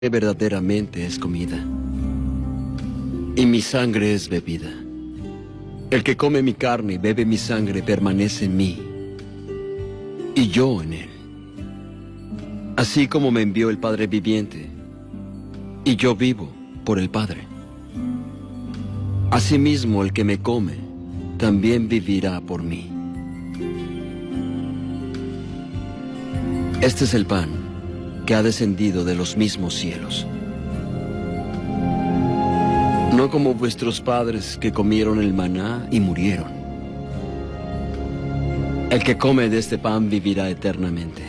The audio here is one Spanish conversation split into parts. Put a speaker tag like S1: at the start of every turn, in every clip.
S1: verdaderamente es comida, y mi sangre es bebida. El que come mi carne y bebe mi sangre permanece en mí, y yo en él. Así como me envió el Padre viviente, y yo vivo por el Padre. Asimismo, el que me come, también vivirá por mí. Este es el pan que ha descendido de los mismos cielos. No como vuestros padres que comieron el maná y murieron. El que come de este pan vivirá eternamente.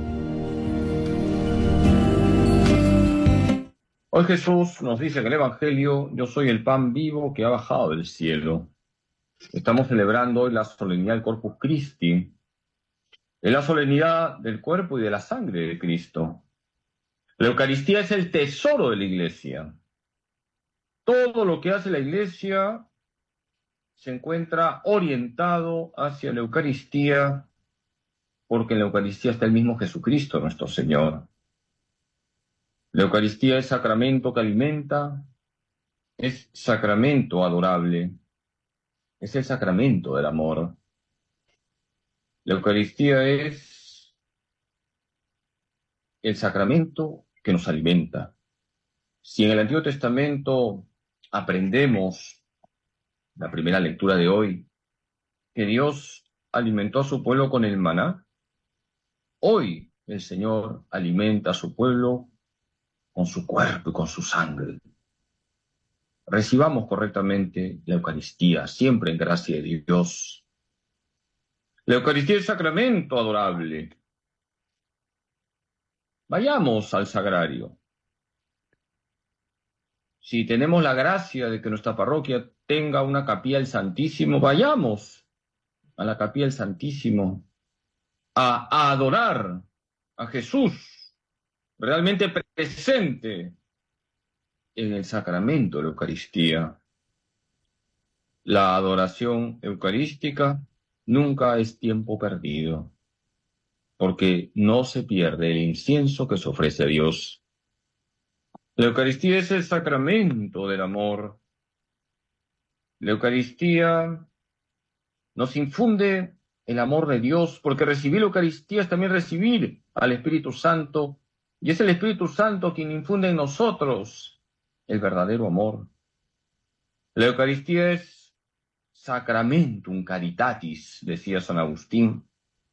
S2: Hoy Jesús nos dice en el Evangelio: yo soy el pan vivo que ha bajado del cielo. Estamos celebrando hoy la solemnidad del Corpus Christi. Es la solemnidad del cuerpo y de la sangre de Cristo. La Eucaristía es el tesoro de la Iglesia. Todo lo que hace la Iglesia se encuentra orientado hacia la Eucaristía, porque en la Eucaristía está el mismo Jesucristo, nuestro Señor. La Eucaristía es sacramento que alimenta, es sacramento adorable, es el sacramento del amor. La Eucaristía es el sacramento que nos alimenta. Si en el Antiguo Testamento aprendemos, la primera lectura de hoy, que Dios alimentó a su pueblo con el maná, hoy el Señor alimenta a su pueblo con su cuerpo y con su sangre. Recibamos correctamente la Eucaristía, siempre en gracia de Dios. La Eucaristía es sacramento adorable. Vayamos al sagrario. Si tenemos la gracia de que nuestra parroquia tenga una capilla del Santísimo, vayamos a la capilla del Santísimo a adorar a Jesús, realmente presente en el sacramento de la Eucaristía. La adoración eucarística nunca es tiempo perdido, porque no se pierde el incienso que se ofrece a Dios. La Eucaristía es el sacramento del amor. La Eucaristía nos infunde el amor de Dios, porque recibir la Eucaristía es también recibir al Espíritu Santo, y es el Espíritu Santo quien infunde en nosotros el verdadero amor. La Eucaristía es sacramentum caritatis, decía San Agustín.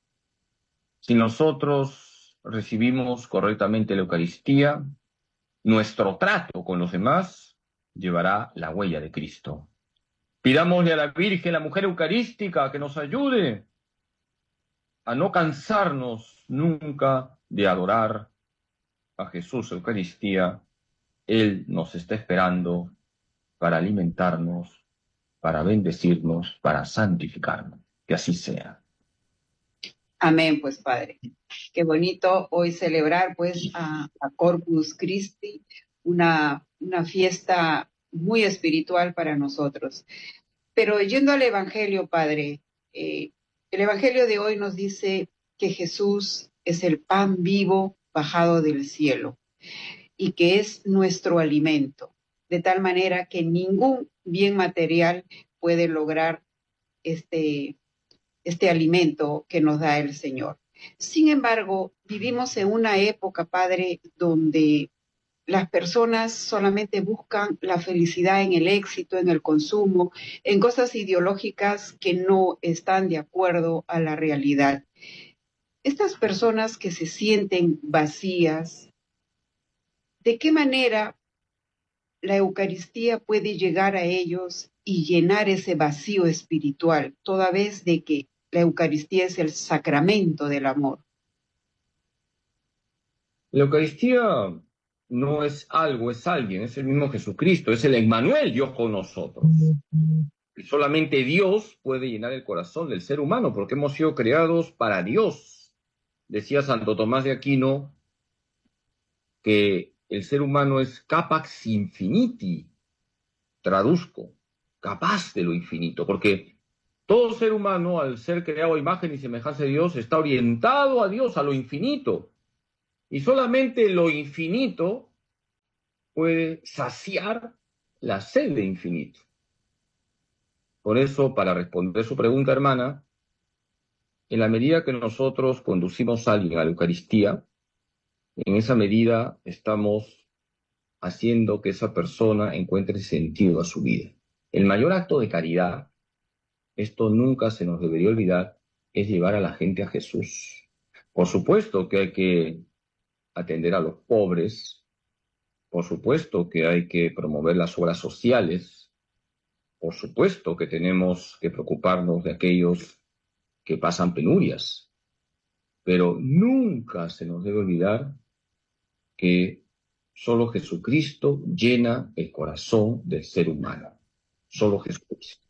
S2: Si nosotros recibimos correctamente la Eucaristía, nuestro trato con los demás llevará la huella de Cristo. Pidámosle a la Virgen, la mujer eucarística, que nos ayude a no cansarnos nunca de adorar a Jesús Eucaristía. Él nos está esperando para alimentarnos, para bendecirnos, para santificarnos. Que así sea.
S3: Amén, pues, Padre. Qué bonito hoy celebrar, pues, a Corpus Christi, una fiesta muy espiritual para nosotros. Pero yendo al Evangelio, Padre, el Evangelio de hoy nos dice que Jesús es el pan vivo bajado del cielo y que es nuestro alimento, de tal manera que ningún bien material puede lograr este alimento que nos da el Señor. Sin embargo, vivimos en una época, Padre, donde las personas solamente buscan la felicidad en el éxito, en el consumo, en cosas ideológicas que no están de acuerdo a la realidad. Estas personas que se sienten vacías, ¿de qué manera la Eucaristía puede llegar a ellos y llenar ese vacío espiritual, toda vez de que la Eucaristía es el sacramento del amor?
S2: La Eucaristía no es algo, es alguien, es el mismo Jesucristo, es el Emmanuel, Dios con nosotros. Y solamente Dios puede llenar el corazón del ser humano, porque hemos sido creados para Dios. Decía Santo Tomás de Aquino que el ser humano es capax infiniti, traduzco, capaz de lo infinito, porque todo ser humano, al ser creado a imagen y semejanza de Dios, está orientado a Dios, a lo infinito. Y solamente lo infinito puede saciar la sed de infinito. Por eso, para responder su pregunta, hermana, en la medida que nosotros conducimos a alguien a la Eucaristía, en esa medida estamos haciendo que esa persona encuentre sentido a su vida. El mayor acto de caridad, esto nunca se nos debería olvidar, es llevar a la gente a Jesús. Por supuesto que hay que atender a los pobres, por supuesto que hay que promover las obras sociales, por supuesto que tenemos que preocuparnos de aquellos que pasan penurias, pero nunca se nos debe olvidar que solo Jesucristo llena el corazón del ser humano. Solo Jesucristo.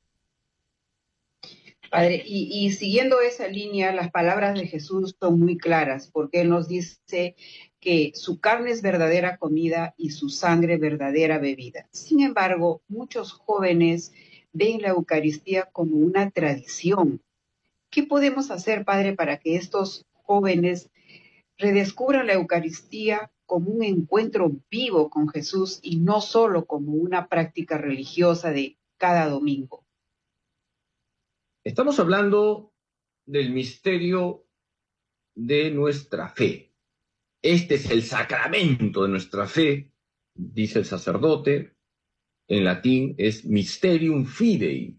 S3: Padre, y siguiendo esa línea, las palabras de Jesús son muy claras, porque Él nos dice que su carne es verdadera comida y su sangre verdadera bebida. Sin embargo, muchos jóvenes ven la Eucaristía como una tradición. ¿Qué podemos hacer, Padre, para que estos jóvenes redescubran la Eucaristía como un encuentro vivo con Jesús y no solo como una práctica religiosa de cada domingo?
S2: Estamos hablando del misterio de nuestra fe. Este es el sacramento de nuestra fe, dice el sacerdote. En latín es mysterium fidei.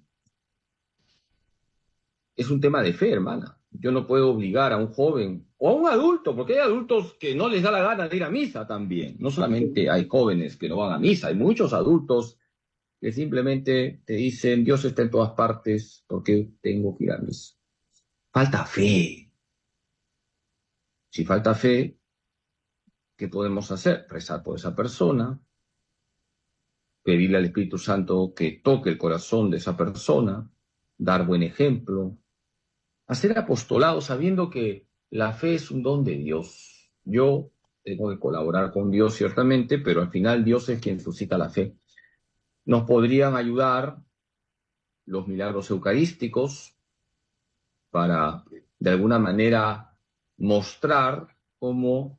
S2: Es un tema de fe, hermana. Yo no puedo obligar a un joven o a un adulto, porque hay adultos que no les da la gana de ir a misa también. No solamente hay jóvenes que no van a misa, hay muchos adultos que simplemente te dicen, Dios está en todas partes, ¿por qué tengo que ir a misa? Falta fe. Si falta fe, ¿qué podemos hacer? Rezar por esa persona, pedirle al Espíritu Santo que toque el corazón de esa persona, dar buen ejemplo, hacer apostolado sabiendo que la fe es un don de Dios. Yo tengo que colaborar con Dios ciertamente, pero al final Dios es quien suscita la fe. Nos podrían ayudar los milagros eucarísticos para, de alguna manera, mostrar cómo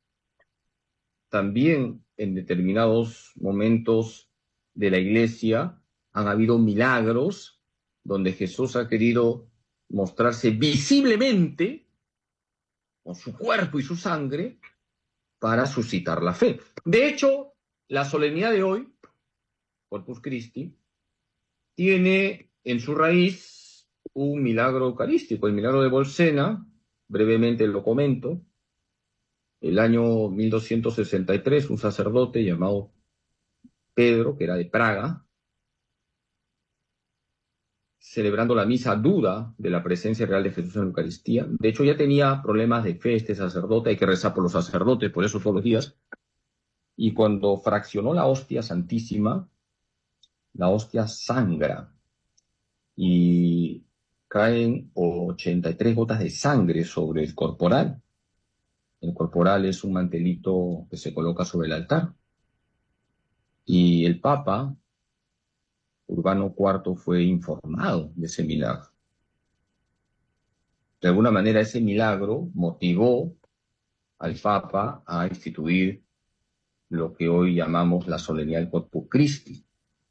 S2: también en determinados momentos de la Iglesia han habido milagros donde Jesús ha querido mostrarse visiblemente con su cuerpo y su sangre para suscitar la fe. De hecho, la solemnidad de hoy, Corpus Christi, tiene en su raíz un milagro eucarístico, el milagro de Bolsena, brevemente lo comento. El año 1263, un sacerdote llamado Pedro, que era de Praga, celebrando la misa, duda de la presencia real de Jesús en la Eucaristía. De hecho, ya tenía problemas de fe este sacerdote, hay que rezar por los sacerdotes, por eso todos los días. Y cuando fraccionó la hostia santísima, la hostia sangra y caen 83 gotas de sangre sobre el corporal. El corporal es un mantelito que se coloca sobre el altar. Y el Papa Urbano IV fue informado de ese milagro. De alguna manera ese milagro motivó al Papa a instituir lo que hoy llamamos la solemnidad del Corpus Christi.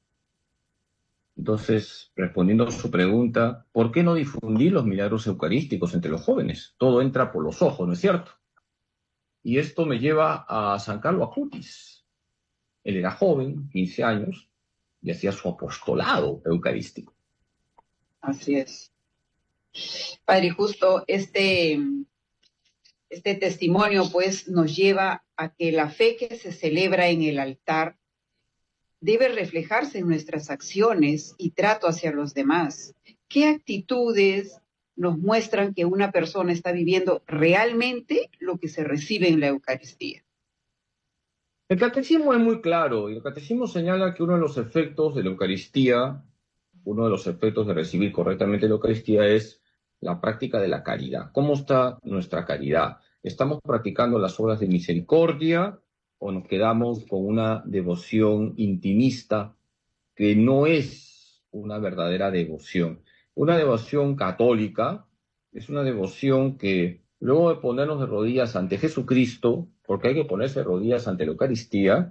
S2: Entonces, respondiendo a su pregunta, ¿por qué no difundir los milagros eucarísticos entre los jóvenes? Todo entra por los ojos, ¿no es cierto? Y esto me lleva a San Carlo Acutis. Él era joven, 15 años, y hacía su apostolado eucarístico.
S3: Así es. Padre, justo este testimonio pues nos lleva a que la fe que se celebra en el altar debe reflejarse en nuestras acciones y trato hacia los demás. ¿Qué actitudes nos muestran que una persona está viviendo realmente lo que se recibe en la Eucaristía?
S2: El catecismo es muy claro, y el catecismo señala que uno de los efectos de la Eucaristía, uno de los efectos de recibir correctamente la Eucaristía es la práctica de la caridad. ¿Cómo está nuestra caridad? ¿Estamos practicando las obras de misericordia o nos quedamos con una devoción intimista que no es una verdadera devoción? Una devoción católica es una devoción que luego de ponernos de rodillas ante Jesucristo, porque hay que ponerse de rodillas ante la Eucaristía,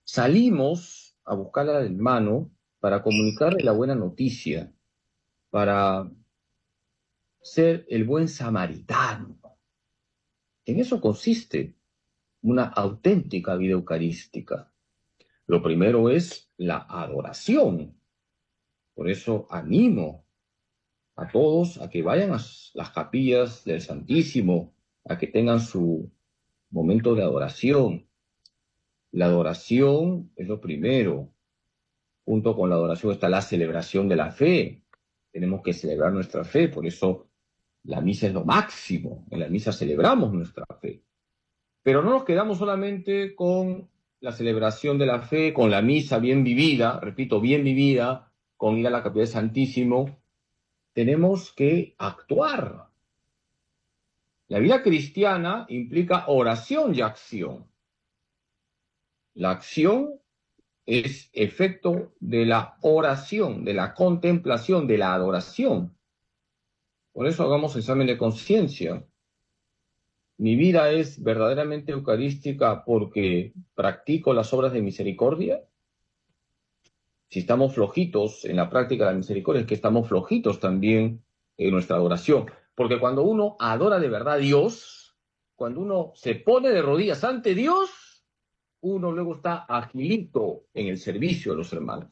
S2: Salimos a buscar al hermano para comunicarle la buena noticia, para ser el buen samaritano. En eso consiste una auténtica vida eucarística. Lo primero es la adoración. Por eso animo a todos a que vayan a las capillas del Santísimo, a que tengan su momento de adoración. La adoración es lo primero. Junto con la adoración está la celebración de la fe. Tenemos que celebrar nuestra fe, por eso la misa es lo máximo. En la misa celebramos nuestra fe. Pero no nos quedamos solamente con la celebración de la fe, con la misa bien vivida, repito, bien vivida, con ir a la capilla del Santísimo. Tenemos que actuar. La vida cristiana implica oración y acción. La acción es efecto de la oración, de la contemplación, de la adoración. Por eso hagamos examen de conciencia. ¿Mi vida es verdaderamente eucarística porque practico las obras de misericordia? Si estamos flojitos en la práctica de la misericordia, es que estamos flojitos también en nuestra adoración. Porque cuando uno adora de verdad a Dios, cuando uno se pone de rodillas ante Dios, uno luego está agilito en el servicio de los hermanos.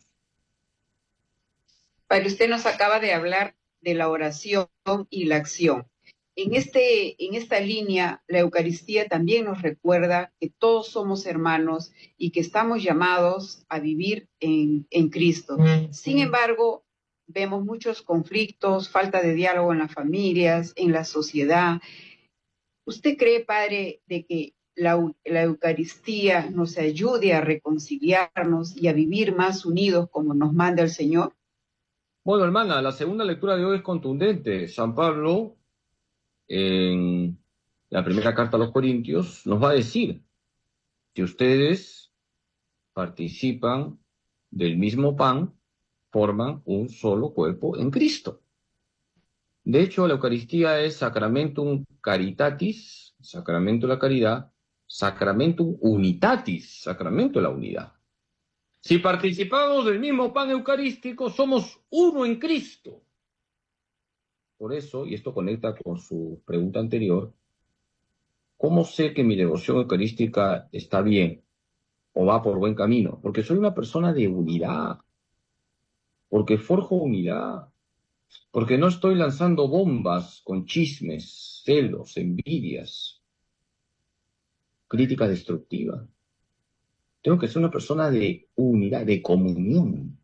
S3: Padre, usted nos acaba de hablar de la oración y la acción. En esta línea, la Eucaristía también nos recuerda que todos somos hermanos y que estamos llamados a vivir en Cristo. Sin embargo, vemos muchos conflictos, falta de diálogo en las familias, en la sociedad. ¿Usted cree, Padre, de que la Eucaristía nos ayude a reconciliarnos y a vivir más unidos como nos manda el Señor?
S2: Bueno, hermana, la segunda lectura de hoy es contundente. San Pablo, en la primera carta a los Corintios, nos va a decir que ustedes participan del mismo pan, forman un solo cuerpo en Cristo. De hecho, la Eucaristía es Sacramentum Caritatis, sacramento de la caridad, Sacramentum Unitatis, sacramento de la unidad. Si participamos del mismo pan eucarístico, somos uno en Cristo. Por eso, y esto conecta con su pregunta anterior, ¿cómo sé que mi devoción eucarística está bien o va por buen camino? Porque soy una persona de unidad, porque forjo unidad, porque no estoy lanzando bombas con chismes, celos, envidias, crítica destructiva. Tengo que ser una persona de unidad, de comunión.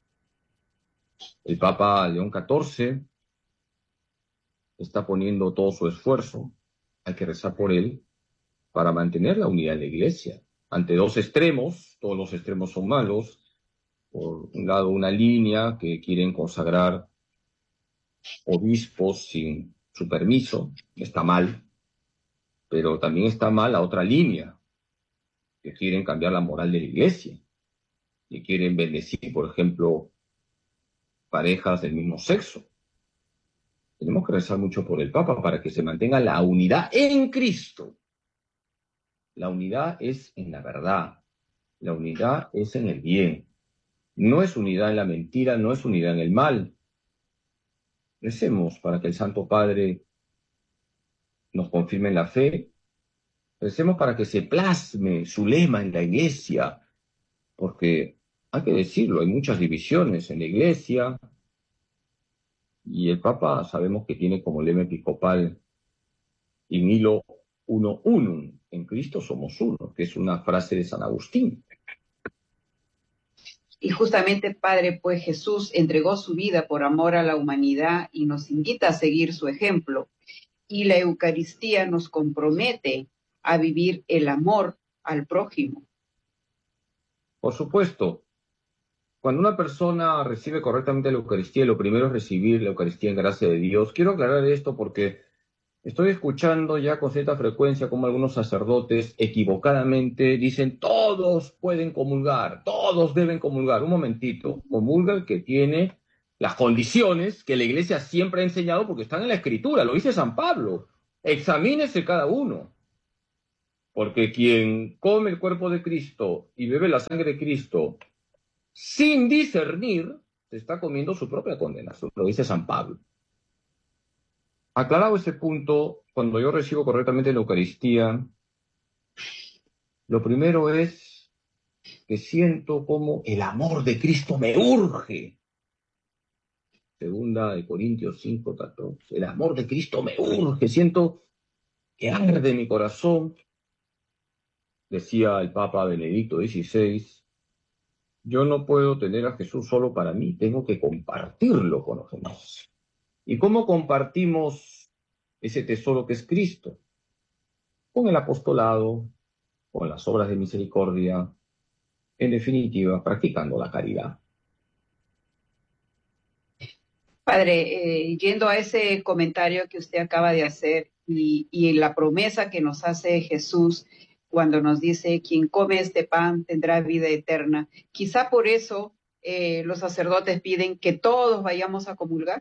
S2: El Papa León XIV está poniendo todo su esfuerzo, hay que rezar por él, para mantener la unidad de la Iglesia. Ante dos extremos, todos los extremos son malos. Por un lado, una línea que quieren consagrar obispos sin su permiso, está mal. Pero también está mal la otra línea, que quieren cambiar la moral de la Iglesia, que quieren bendecir, por ejemplo, parejas del mismo sexo. Tenemos que rezar mucho por el Papa para que se mantenga la unidad en Cristo. La unidad es en la verdad. La unidad es en el bien. No es unidad en la mentira, no es unidad en el mal. Recemos para que el Santo Padre nos confirme en la fe. Recemos para que se plasme su lema en la Iglesia, porque hay que decirlo, hay muchas divisiones en la Iglesia, y el Papa sabemos que tiene como lema episcopal in illo uno unum, en Cristo somos uno, que es una frase de San Agustín.
S3: Y justamente, Padre, pues Jesús entregó su vida por amor a la humanidad y nos invita a seguir su ejemplo. Y la Eucaristía nos compromete a vivir el amor al prójimo.
S2: Por supuesto, cuando una persona recibe correctamente la Eucaristía, lo primero es recibir la Eucaristía en gracia de Dios. Quiero aclarar esto porque estoy escuchando ya con cierta frecuencia como algunos sacerdotes equivocadamente dicen todos pueden comulgar, todos deben comulgar. Un momentito, comulga el que tiene las condiciones que la Iglesia siempre ha enseñado porque están en la Escritura, lo dice San Pablo. Examínese cada uno. Porque quien come el cuerpo de Cristo y bebe la sangre de Cristo sin discernir, se está comiendo su propia condenación, lo dice San Pablo. Aclarado ese punto, cuando yo recibo correctamente la Eucaristía, lo primero es que siento como el amor de Cristo me urge. Segunda de Corintios 5:14. El amor de Cristo me urge. Siento que arde mi corazón. Decía el Papa Benedicto XVI, yo no puedo tener a Jesús solo para mí, tengo que compartirlo con los demás. ¿Y cómo compartimos ese tesoro que es Cristo? Con el apostolado, con las obras de misericordia, en definitiva, practicando la caridad.
S3: Padre, yendo a ese comentario que usted acaba de hacer y la promesa que nos hace Jesús cuando nos dice, quien come este pan tendrá vida eterna, quizá por eso los sacerdotes piden que todos vayamos a comulgar.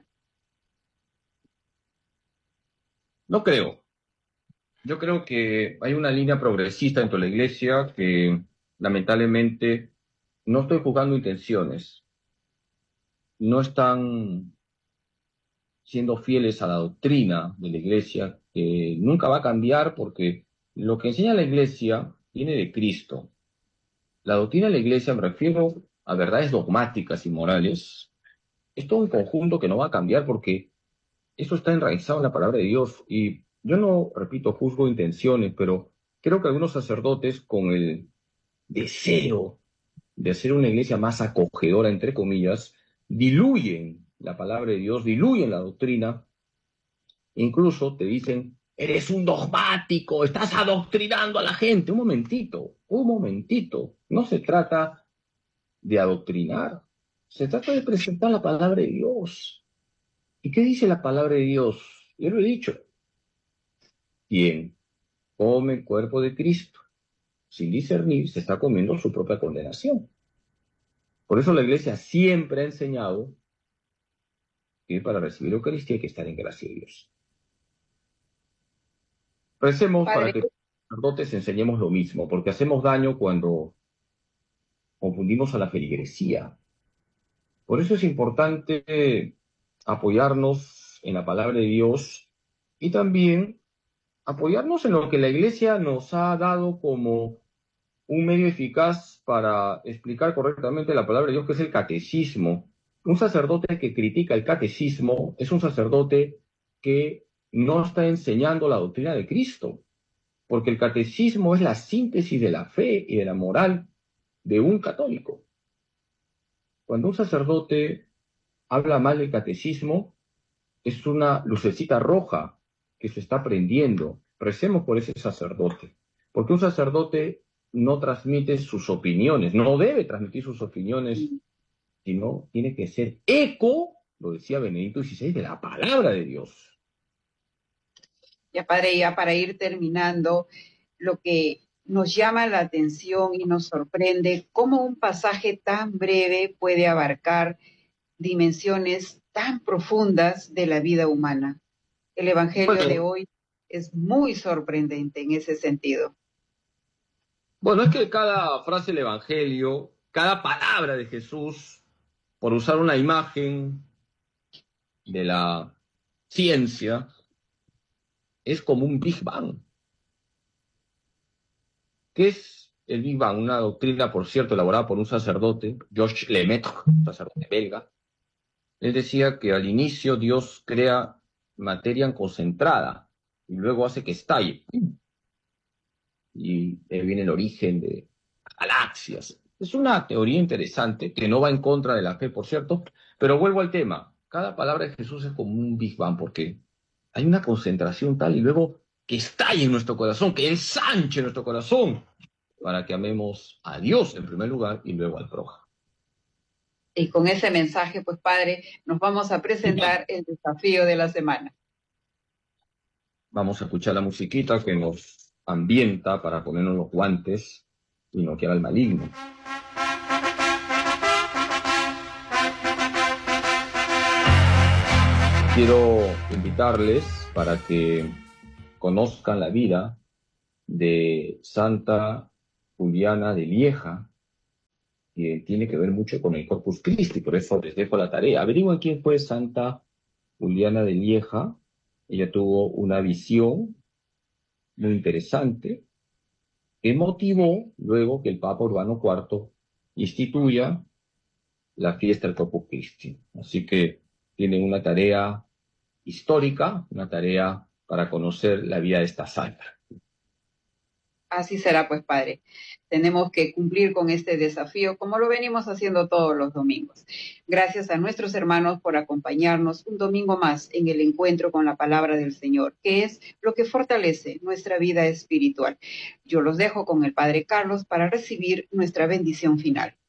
S2: No creo. Yo creo que hay una línea progresista dentro de la Iglesia que, lamentablemente, no estoy juzgando intenciones, no están siendo fieles a la doctrina de la Iglesia, que nunca va a cambiar porque lo que enseña la Iglesia viene de Cristo. La doctrina de la Iglesia, me refiero a verdades dogmáticas y morales, es todo un conjunto que no va a cambiar porque eso está enraizado en la palabra de Dios. Y yo no, repito, juzgo intenciones, pero creo que algunos sacerdotes, con el deseo de hacer una iglesia más acogedora, entre comillas, diluyen la palabra de Dios, diluyen la doctrina, incluso te dicen, eres un dogmático, estás adoctrinando a la gente. Un momentito, no se trata de adoctrinar, se trata de presentar la palabra de Dios. ¿Y qué dice la palabra de Dios? Yo lo he dicho, quien come el cuerpo de Cristo sin discernir, se está comiendo su propia condenación. Por eso la Iglesia siempre ha enseñado que para recibir la Eucaristía hay que estar en gracia de Dios. Recemos para que los sacerdotes enseñemos lo mismo, porque hacemos daño cuando confundimos a la feligresía. Por eso es importante apoyarnos en la palabra de Dios y también apoyarnos en lo que la Iglesia nos ha dado como un medio eficaz para explicar correctamente la palabra de Dios, que es el catecismo. Un sacerdote que critica el catecismo es un sacerdote que no está enseñando la doctrina de Cristo, porque el catecismo es la síntesis de la fe y de la moral de un católico. Cuando un sacerdote habla mal del catecismo, es una lucecita roja que se está prendiendo. Recemos por ese sacerdote, porque un sacerdote no transmite sus opiniones, no debe transmitir sus opiniones, sino tiene que ser eco, lo decía Benedicto XVI, de la palabra de Dios.
S3: Ya, Padre, ya para ir terminando, lo que nos llama la atención y nos sorprende, cómo un pasaje tan breve puede abarcar dimensiones tan profundas de la vida humana. El Evangelio de hoy es muy sorprendente en ese sentido.
S2: Bueno, es que cada frase del Evangelio, cada palabra de Jesús, por usar una imagen de la ciencia, es como un Big Bang. ¿Qué es el Big Bang? Una doctrina, por cierto, elaborada por un sacerdote, Georges Lemaitre, un sacerdote belga. Él decía que al inicio Dios crea materia concentrada y luego hace que estalle. Y viene el origen de galaxias. Es una teoría interesante que no va en contra de la fe, por cierto, pero vuelvo al tema. Cada palabra de Jesús es como un Big Bang, porque hay una concentración tal y luego que estalle en nuestro corazón, que ensanche nuestro corazón, para que amemos a Dios en primer lugar y luego al prójimo.
S3: Y con ese mensaje, pues, Padre, nos vamos a presentar el desafío de la semana.
S2: Vamos a escuchar la musiquita que nos ambienta para ponernos los guantes y noquear al maligno. Quiero invitarles para que conozcan la vida de Santa Juliana de Lieja, que tiene que ver mucho con el Corpus Christi, por eso les dejo la tarea. Averigüen quién fue Santa Juliana de Lieja. Ella tuvo una visión muy interesante que motivó luego que el Papa Urbano IV instituya la fiesta del Corpus Christi. Así que tienen una tarea histórica, una tarea para conocer la vida de esta santa.
S3: Así será, pues, Padre. Tenemos que cumplir con este desafío como lo venimos haciendo todos los domingos. Gracias a nuestros hermanos por acompañarnos un domingo más en el encuentro con la palabra del Señor, que es lo que fortalece nuestra vida espiritual. Yo los dejo con el Padre Carlos para recibir nuestra bendición final.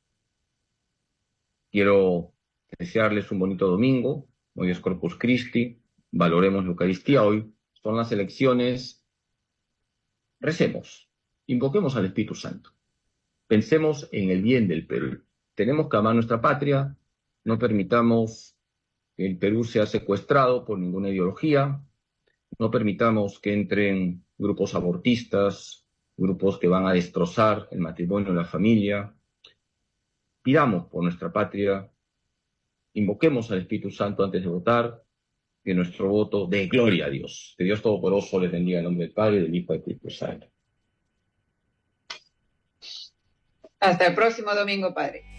S2: Quiero desearles un bonito domingo. Hoy es Corpus Christi. Valoremos la Eucaristía. Hoy son las elecciones. Recemos. Invoquemos al Espíritu Santo. Pensemos en el bien del Perú. Tenemos que amar nuestra patria. No permitamos que el Perú sea secuestrado por ninguna ideología. No permitamos que entren grupos abortistas, grupos que van a destrozar el matrimonio y la familia. Pidamos por nuestra patria. Invoquemos al Espíritu Santo antes de votar. Que nuestro voto dé gloria a Dios. Que Dios Todopoderoso les bendiga en nombre del Padre, del Hijo y del Espíritu Santo.
S3: Hasta el próximo domingo, Padre.